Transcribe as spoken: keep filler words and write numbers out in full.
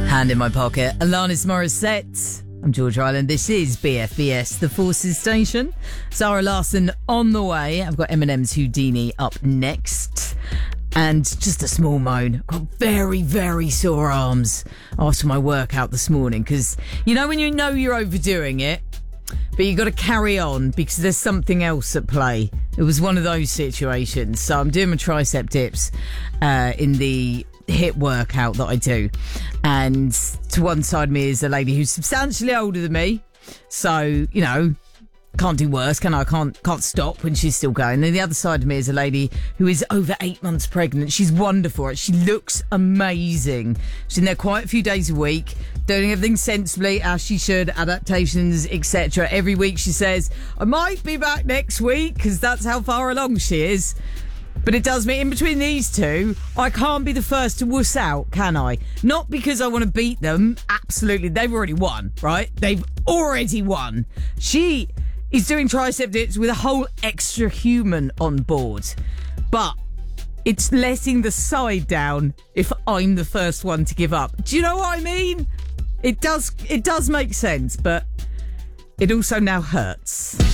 Hand in my pocket, Alanis Morissette. I'm George Ryland. This is B F B S, the Forces Station. Zara Larsson on the way. I've got Eminem's Houdini up next. And just a small moan. I've got very, very sore arms after my workout this morning. Because, you know, when you know you're overdoing it, but you got to carry on because there's something else at play. It was one of those situations. So I'm doing my tricep dips uh, in the HIIT workout that I do. And to one side of me is a lady who's substantially older than me. So, you know, can't do worse, can I? I can't, can't stop when she's still going. And the other side of me is a lady who is over eight months pregnant. She's wonderful. She looks amazing. She's in there quite a few days a week, doing everything sensibly, as she should, adaptations, et cetera. Every week she says, I might be back next week, because that's how far along she is. But it does mean in between these two, I can't be the first to wuss out, can I? Not because I want to beat them. Absolutely. They've already won, right? They've already won. She is doing tricep dips with a whole extra human on board. But it's letting the side down if I'm the first one to give up. Do you know what I mean? It does, it does make sense, but it also now hurts.